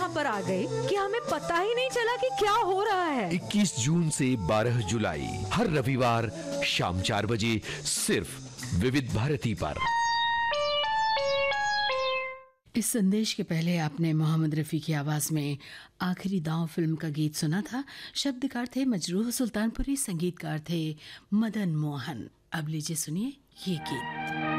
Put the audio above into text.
यहाँ पर आ गए कि हमें पता ही नहीं चला कि क्या हो रहा है। 21 जून से 12 जुलाई हर रविवार शाम 4 बजे सिर्फ विविध भारती पर। इस संदेश के पहले आपने मोहम्मद रफ़ी की आवाज़ में आखिरी दांव फिल्म का गीत सुना था। शब्दकार थे मजरूह सुल्तानपुरी, संगीतकार थे मदन मोहन। अब लीजिए सुनिए ये गीत।